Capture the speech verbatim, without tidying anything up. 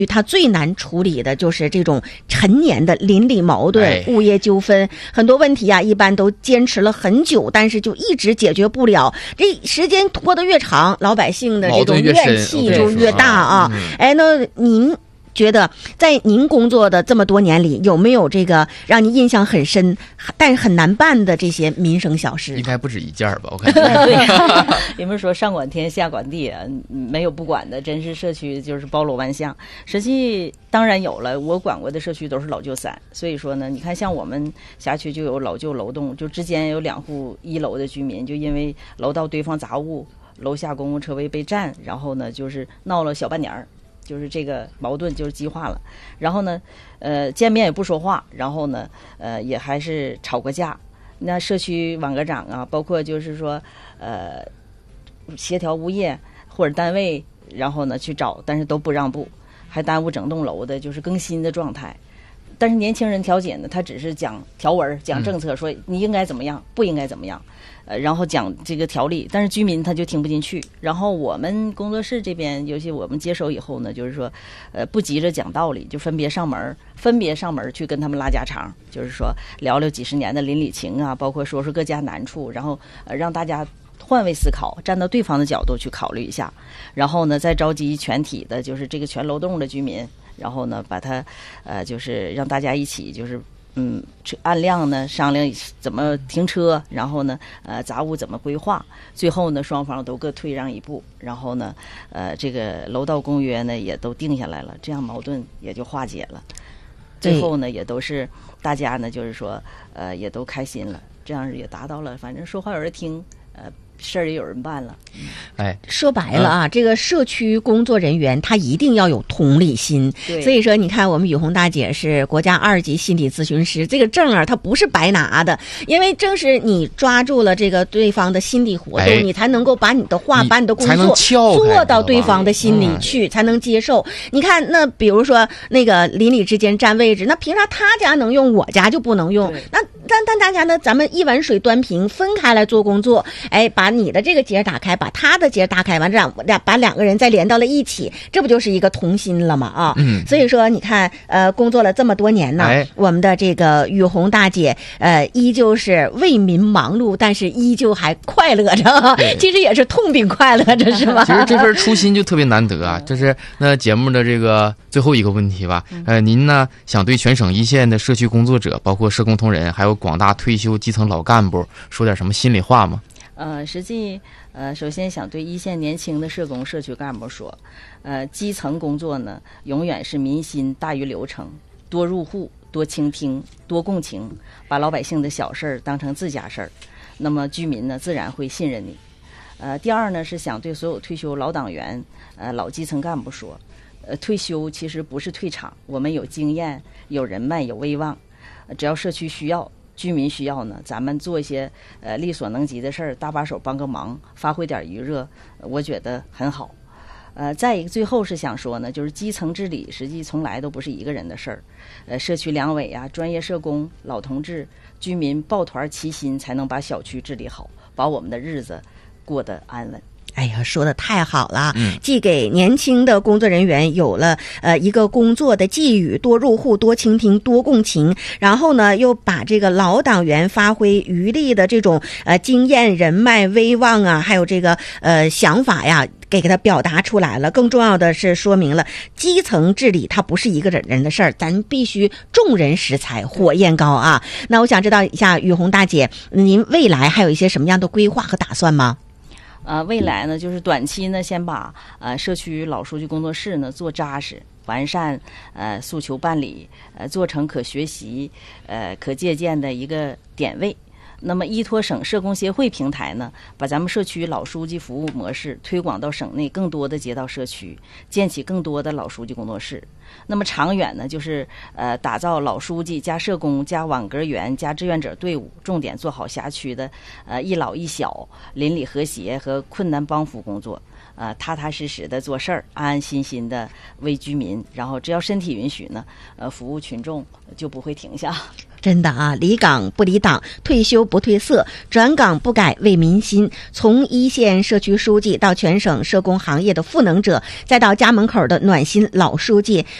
他最难处理的就是这种陈年的邻里矛盾、 哎、 物业纠纷，很多问题啊，一般都坚持了很久，但是就一直解决不了。这时间拖得越长，老百姓的这种怨气就越大啊。 嗯、 哎，那您觉得在您工作的这么多年里，有没有这个让您印象很深但是很难办的这些民生小事？ 应该不止一件吧，我感觉。 对，你们说上管天下管地，没有不管的，真是社区就是包罗万象。实际当然有了，我管过的社区都是老旧散，所以说呢，你看像我们辖区就有老旧楼栋，就之间有两户一楼的居民，就因为楼道堆放杂物，楼下公共车位被占，然后呢就是闹了小半年儿。就是这个矛盾就是激化了，然后呢，呃，见面也不说话，然后呢，呃，也还是吵过架。那社区网格长啊，包括就是说，呃，协调物业或者单位，然后呢去找，但是都不让步，还耽误整栋楼的就是更新的状态。但是年轻人调解呢，他只是讲条文、讲政策，说你应该怎么样，不应该怎么样。呃，然后讲这个条例，但是居民他就听不进去。然后我们工作室这边，尤其我们接手以后呢，就是说，呃，不急着讲道理，就分别上门，分别上门去跟他们拉家常，就是说聊聊几十年的邻里情啊，包括说说各家难处，然后呃让大家换位思考，站到对方的角度去考虑一下，然后呢再召集全体的，就是这个全楼栋的居民，然后呢把它呃就是让大家一起就是。嗯，按量呢商量怎么停车，然后呢，呃，杂物怎么规划，最后呢，双方都各退让一步，然后呢，呃，这个楼道公约呢也都定下来了，这样矛盾也就化解了。最后呢，也都是大家呢，就是说，呃，也都开心了，这样也达到了，反正说话有人听，呃。事儿也有人办了， 哎， 说白了啊，嗯、这个社区工作人员他一定要有同理心。所以说，你看我们雨红大姐是国家二级心理咨询师，这个证啊，它不是白拿的，因为正是你抓住了这个对方的心理活动，哎、你才能够把你的话、把你的工作做到对方的心里去，才能接受。你看，那比如说那个邻里之间占位置，那凭啥他家能用，我家就不能用？那但但大家呢，咱们一碗水端平，分开来做工作，哎，把你的这个结打开，把他的结打开，完这两把两个人再连到了一起，这不就是一个同心了吗？啊， 嗯， 所以说你看，呃，工作了这么多年呢， 哎、 我们的这个雨红大姐，呃，依旧是为民忙碌，但是依旧还快乐着，其实也是痛并快乐着，是吧？ 其实这份初心就特别难得啊。这是那节目的这个最后一个问题吧？呃，您呢想对全省一线的社区工作者，包括社工同仁，还有广大退休基层老干部说点什么心里话吗？ 呃，实际呃，首先想对一线年轻的社工、社区干部说，呃，基层工作呢，永远是民心大于流程，多入户、多倾听、多共情，把老百姓的小事儿当成自家事儿，那么居民呢，自然会信任你。呃，第二呢，是想对所有退休老党员、呃老基层干部说，呃，退休其实不是退场，我们有经验、有人脉、有威望，呃、只要社区需要。居民需要呢，咱们做一些呃力所能及的事儿，搭把手帮个忙，发挥点余热，我觉得很好。呃，再一个，最后是想说呢，就是基层治理实际从来都不是一个人的事儿，呃，社区两委啊、专业社工、老同志、居民抱团齐心，才能把小区治理好，把我们的日子过得安稳。 哎呀，说的太好了！嗯，既给年轻的工作人员有了呃一个工作的寄语，多入户、多倾听、多共情，然后呢，又把这个老党员发挥余力的这种呃经验、人脉、威望啊，还有这个呃想法呀，给给他表达出来了。更重要的是，说明了基层治理它不是一个人的事儿，咱必须众人拾柴火焰高啊！那我想知道一下，雨红大姐，您未来还有一些什么样的规划和打算吗？ 呃，未来呢，就是短期呢，先把呃社区老书记工作室呢做扎实、完善，呃诉求办理，呃做成可学习、呃可借鉴的一个点位。那么依托省社工协会平台呢，把咱们社区老书记服务模式推广到省内更多的街道社区，建起更多的老书记工作室。那么长远呢，就是呃打造老书记加社工加网格员加志愿者队伍，重点做好辖区的呃一老一小、邻里和谐和困难帮扶工作。 呃踏踏实实的做事儿，安安心心的为居民，然后只要身体允许呢，呃服务群众就不会停下。 真的啊，离岗不离党，退休不褪色，转岗不改为民心。从一线社区书记到全省社工行业的赋能者，再到家门口的暖心老书记，